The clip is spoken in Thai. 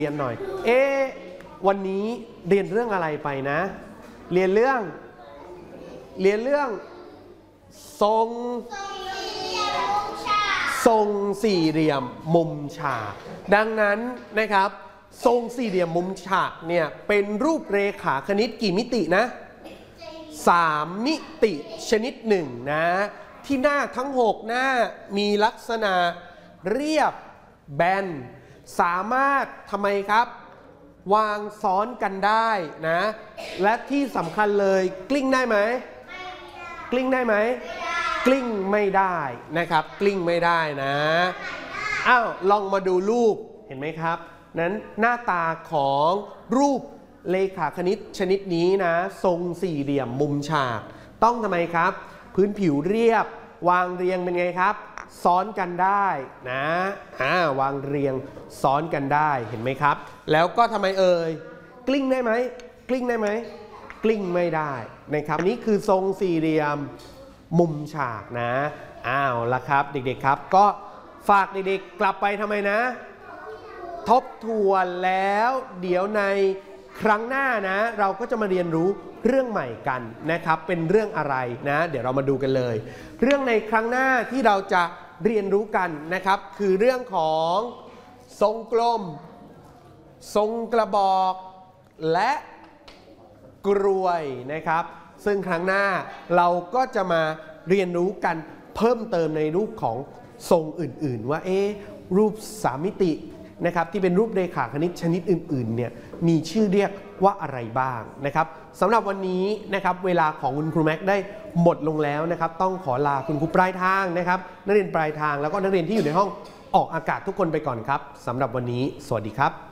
เรียนหน่อยวันนี้เรียนเรื่องอะไรไปนะเรียนเรื่องทรงสี่เหลี่ยมมุมฉากดังนั้นนะครับทรงสี่เหลี่ยมมุมฉากเนี่ยเป็นรูปเรขาคณิตกี่มิตินะ3 มิติชนิดหนึ่งนะที่หน้าทั้ง6หน้ามีลักษณะเรียบแบนสามารถทำไมครับวางซ้อนกันได้นะและที่สำคัญเลยกลิ้งได้ไหมกลิ้งได้ไหมกลิ้งไม่ได้นะครับกลิ้งไม่ได้นะลองมาดูรูปเห็นไหมครับนั้นหน้าตาของรูปเลขาคณิตชนิดนี้นะทรงสี่เหลี่ยมมุมฉากต้องทำไมครับพื้นผิวเรียบวางเรียงเป็นไงครับซ้อนกันได้นะวางเรียงซ้อนกันได้เห็นไหมครับแล้วก็ทำไมกลิ้งได้ไหมกลิ้งได้ไหมกลิ้งไม่ได้นะครับนี่คือทรงสี่เหลี่ยมมุมฉากนะละครับเด็กๆครับก็ฝากเด็กๆกลับไปทำไมนะทบทวนแล้วเดี๋ยวในครั้งหน้านะเราก็จะมาเรียนรู้เรื่องใหม่กันนะครับเป็นเรื่องอะไรนะเดี๋ยวเรามาดูกันเลยเรื่องในครั้งหน้าที่เราจะเรียนรู้กันนะครับคือเรื่องของทรงกลมทรงกระบอกและกรวยนะครับซึ่งครั้งหน้าเราก็จะมาเรียนรู้กันเพิ่มเติมในรูปของทรงอื่นๆว่ารูป3 มิตินะครับที่เป็นรูปเรขาคณิตชนิดอื่นๆเนี่ยมีชื่อเรียกว่าอะไรบ้างนะครับสำหรับวันนี้นะครับเวลาของคุณครูแม็กได้หมดลงแล้วนะครับต้องขอลาคุณครูปลายทางนะครับนักเรียนปลายทางแล้วก็นักเรียนที่อยู่ในห้องออกอากาศทุกคนไปก่อนครับสำหรับวันนี้สวัสดีครับ